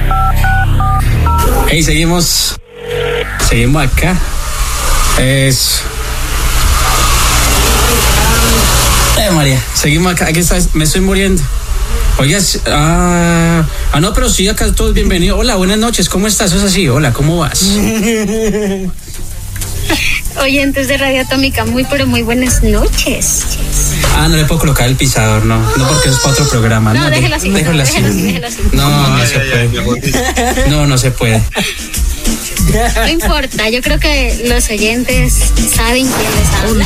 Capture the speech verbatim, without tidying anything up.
Hey, seguimos. Seguimos acá. Eso. Eh, María, seguimos acá. Aquí está, me estoy muriendo. Oiga, ah, ah, no, pero sí, acá todos bienvenidos. Hola, buenas noches, ¿cómo estás? Eso es así, hola, ¿cómo vas? Oyentes de Radio Atómica, muy pero muy buenas noches. Ah, no le puedo colocar el pisador, no, no porque es para otro programa. No, no déjelo así, déjelo así, déjelo así. No, no, no se puede. No, no se puede. No importa, yo creo que los oyentes saben quién les habla.